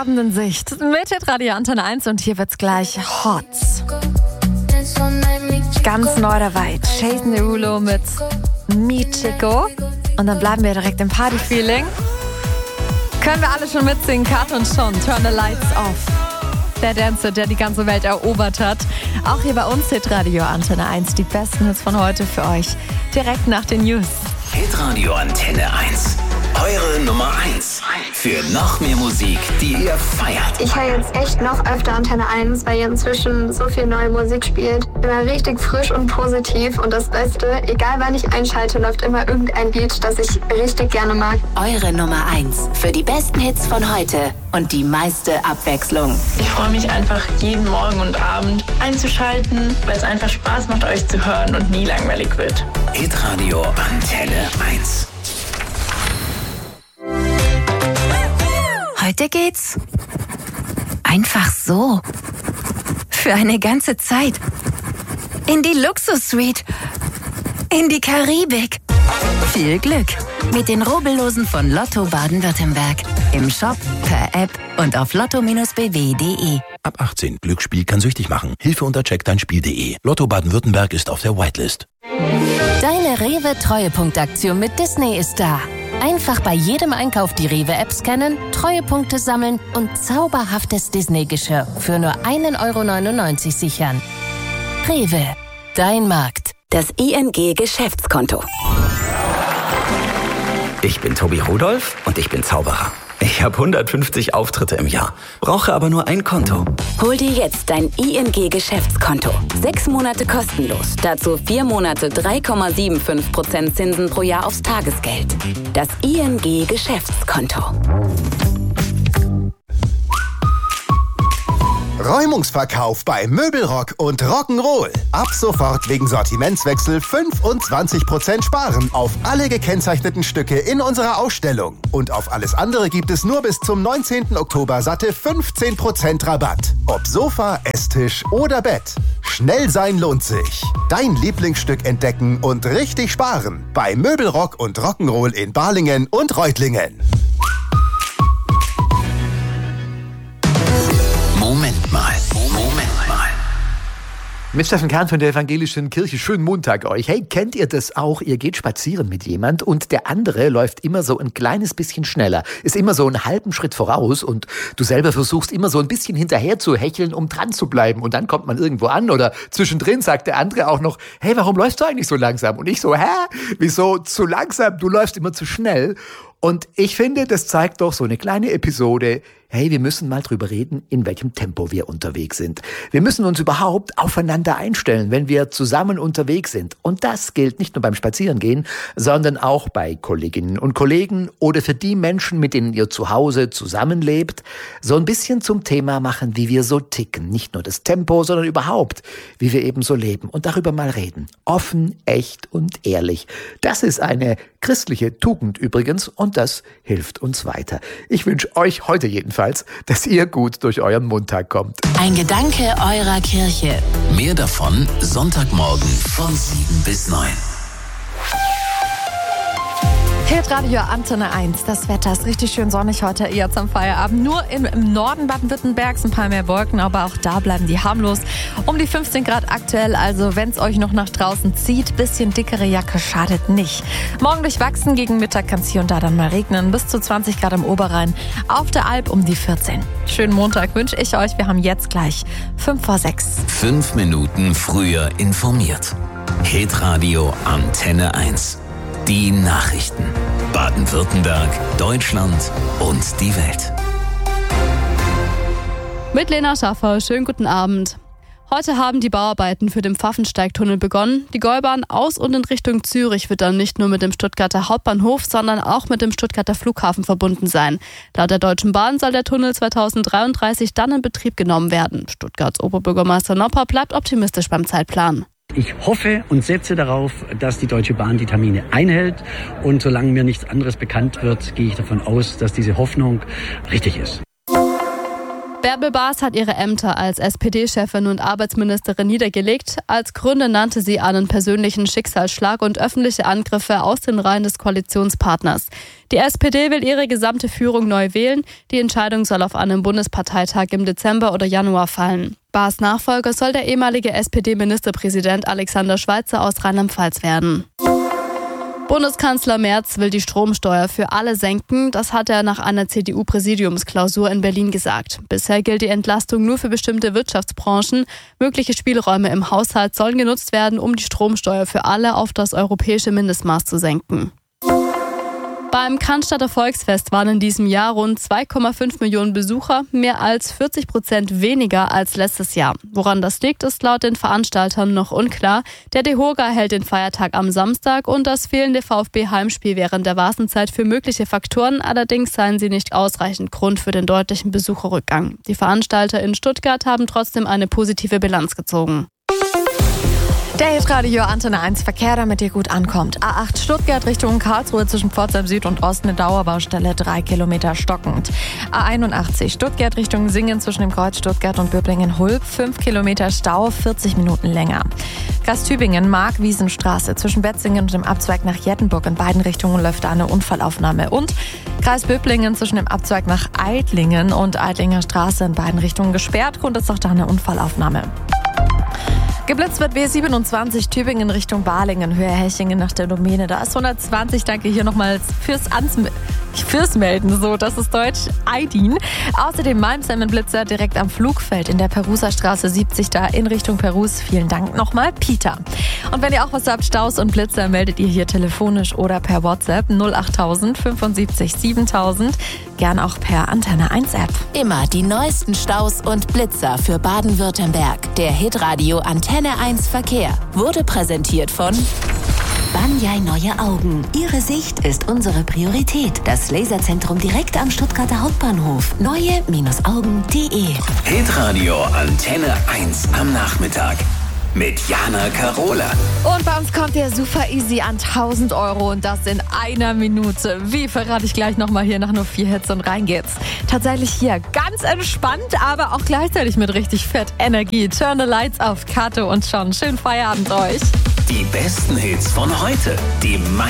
Feierabend in Sicht mit Hitradio Antenne 1 und hier wird's gleich hot. Ganz neu dabei, Jason Derulo mit Me Chico. Und dann bleiben wir direkt im Party-Feeling. Können wir alle schon mitsingen, Kat und Sean, Turn the Lights Off. Der Dance, der die ganze Welt erobert hat. Auch hier bei uns Hitradio Antenne 1, die besten Hits von heute für euch. Direkt nach den News. Hitradio Antenne 1. Eure Nummer 1 für noch mehr Musik, die ihr feiert. Ich höre jetzt echt noch öfter Antenne 1, weil ihr inzwischen so viel neue Musik spielt. Immer richtig frisch und positiv. Und das Beste, egal wann ich einschalte, läuft immer irgendein Lied, das ich richtig gerne mag. Eure Nummer 1 für die besten Hits von heute und die meiste Abwechslung. Ich freue mich einfach jeden Morgen und Abend einzuschalten, weil es einfach Spaß macht, euch zu hören und nie langweilig wird. Hitradio Antenne 1. Heute geht's einfach so. Für eine ganze Zeit. In die Luxus-Suite. In die Karibik. Viel Glück mit den Rubbellosen von Lotto Baden-Württemberg. Im Shop, per App und auf lotto-bw.de. Ab 18. Glücksspiel kann süchtig machen. Hilfe unter checkdeinspiel.de. Lotto Baden-Württemberg ist auf der Whitelist. Deine Rewe-Treuepunktaktion mit Disney ist da. Einfach bei jedem Einkauf die Rewe-App scannen, Treuepunkte sammeln und zauberhaftes Disney-Geschirr für nur 1,99 € sichern. Rewe, dein Markt. Das ING-Geschäftskonto. Ich bin Tobi Rudolph und ich bin Zauberer. Ich habe 150 Auftritte im Jahr, brauche aber nur ein Konto. Hol dir jetzt dein ING-Geschäftskonto. 6 Monate kostenlos. Dazu 4 Monate 3,75% Zinsen pro Jahr aufs Tagesgeld. Das ING-Geschäftskonto. Räumungsverkauf bei Möbelrock und Rock'n'Roll. Ab sofort wegen Sortimentswechsel 25% sparen auf alle gekennzeichneten Stücke in unserer Ausstellung. Und auf alles andere gibt es nur bis zum 19. Oktober satte 15% Rabatt. Ob Sofa, Esstisch oder Bett. Schnell sein lohnt sich. Dein Lieblingsstück entdecken und richtig sparen. Bei Möbelrock und Rock'n'Roll in Balingen und Reutlingen. Moment mal. Mit Steffen Kahn von der Evangelischen Kirche. Schönen Montag euch. Hey, kennt ihr das auch? Ihr geht spazieren mit jemand und der andere läuft immer so ein kleines bisschen schneller, ist immer so einen halben Schritt voraus und du selber versuchst immer so ein bisschen hinterher zu hecheln, um dran zu bleiben. Und dann kommt man irgendwo an oder zwischendrin sagt der andere auch noch, hey, warum läufst du eigentlich so langsam? Und ich so, wieso zu langsam? Du läufst immer zu schnell. Und ich finde, das zeigt doch so eine kleine Episode, hey, wir müssen mal drüber reden, in welchem Tempo wir unterwegs sind. Wir müssen uns überhaupt aufeinander einstellen, wenn wir zusammen unterwegs sind. Und das gilt nicht nur beim Spazierengehen, sondern auch bei Kolleginnen und Kollegen oder für die Menschen, mit denen ihr zu Hause zusammenlebt. So ein bisschen zum Thema machen, wie wir so ticken. Nicht nur das Tempo, sondern überhaupt, wie wir eben so leben. Und darüber mal reden. Offen, echt und ehrlich. Das ist eine christliche Tugend übrigens und das hilft uns weiter. Ich wünsche euch heute jedenfalls, dass ihr gut durch euren Montag kommt. Ein Gedanke eurer Kirche. Mehr davon Sonntagmorgen von 7 bis 9. Hitradio Antenne 1. Das Wetter ist richtig schön sonnig heute jetzt am Feierabend. Nur im Norden Baden-Württembergs ein paar mehr Wolken, aber auch da bleiben die harmlos. Um die 15 Grad aktuell, also wenn es euch noch nach draußen zieht, bisschen dickere Jacke schadet nicht. Morgen durchwachsen, gegen Mittag kann es hier und da dann mal regnen. Bis zu 20 Grad im Oberrhein, auf der Alp um die 14. Schönen Montag wünsche ich euch. Wir haben jetzt gleich 5:06. 5 Minuten früher informiert. Hitradio Antenne 1. Die Nachrichten. Baden-Württemberg, Deutschland und die Welt. Mit Lena Schaffer, schönen guten Abend. Heute haben die Bauarbeiten für den Pfaffensteigtunnel begonnen. Die Gäubahn aus und in Richtung Zürich wird dann nicht nur mit dem Stuttgarter Hauptbahnhof, sondern auch mit dem Stuttgarter Flughafen verbunden sein. Laut der Deutschen Bahn soll der Tunnel 2033 dann in Betrieb genommen werden. Stuttgarts Oberbürgermeister Nopper bleibt optimistisch beim Zeitplan. Ich hoffe und setze darauf, dass die Deutsche Bahn die Termine einhält. Und solange mir nichts anderes bekannt wird, gehe ich davon aus, dass diese Hoffnung richtig ist. Bärbel Baas hat ihre Ämter als SPD-Chefin und Arbeitsministerin niedergelegt. Als Gründe nannte sie einen persönlichen Schicksalsschlag und öffentliche Angriffe aus den Reihen des Koalitionspartners. Die SPD will ihre gesamte Führung neu wählen. Die Entscheidung soll auf einem Bundesparteitag im Dezember oder Januar fallen. Baas' Nachfolger soll der ehemalige SPD-Ministerpräsident Alexander Schweitzer aus Rheinland-Pfalz werden. Bundeskanzler Merz will die Stromsteuer für alle senken. Das hat er nach einer CDU-Präsidiumsklausur in Berlin gesagt. Bisher gilt die Entlastung nur für bestimmte Wirtschaftsbranchen. Mögliche Spielräume im Haushalt sollen genutzt werden, um die Stromsteuer für alle auf das europäische Mindestmaß zu senken. Beim Cannstatter Volksfest waren in diesem Jahr rund 2,5 Millionen Besucher, mehr als 40% weniger als letztes Jahr. Woran das liegt, ist laut den Veranstaltern noch unklar. Der DEHOGA hält den Feiertag am Samstag und das fehlende VfB-Heimspiel während der Wartenzeit für mögliche Faktoren. Allerdings seien sie nicht ausreichend Grund für den deutlichen Besucherrückgang. Die Veranstalter in Stuttgart haben trotzdem eine positive Bilanz gezogen. Der Hitradio Antenne 1 Verkehr, damit ihr gut ankommt. A8 Stuttgart Richtung Karlsruhe zwischen Pforzheim Süd und Ost eine Dauerbaustelle, 3 Kilometer stockend. A81 Stuttgart Richtung Singen zwischen dem Kreuz Stuttgart und Böblingen-Hulb, 5 Kilometer Stau, 40 Minuten länger. Kreis Tübingen Mark-Wiesenstraße zwischen Betzingen und dem Abzweig nach Jettenburg, in beiden Richtungen läuft da eine Unfallaufnahme. Und Kreis Böblingen zwischen dem Abzweig nach Eidlingen und Eidlinger Straße, in beiden Richtungen gesperrt. Grund ist auch da eine Unfallaufnahme. Geblitzt wird B27 Tübingen Richtung Balingen, Höhe Hechingen nach der Domäne. Da ist 120, danke hier nochmals fürs Melden, so, das ist Deutsch, Aydin. Außerdem Malmseimen-Blitzer direkt am Flugfeld in der Peruser Straße 70 da in Richtung Perus. Vielen Dank nochmal, Peter. Und wenn ihr auch was habt, Staus und Blitzer, meldet ihr hier telefonisch oder per WhatsApp 08000 75 7000. Gern auch per Antenne 1 App. Immer die neuesten Staus und Blitzer für Baden-Württemberg. Der Hitradio Antenne 1 Verkehr wurde präsentiert von Banyai Neue Augen. Ihre Sicht ist unsere Priorität. Das Laserzentrum direkt am Stuttgarter Hauptbahnhof. Neue-Augen.de. Hitradio Antenne 1 am Nachmittag. Mit Jana Karola. Und bei uns kommt der super easy an 1.000 € und das in einer Minute. Wie, verrate ich gleich nochmal hier nach nur 4 Hits und rein geht's. Tatsächlich hier ganz entspannt, aber auch gleichzeitig mit richtig fett Energie. Turn the lights auf, Kato und Sean. Schönen Feierabend euch. Die besten Hits von heute. Die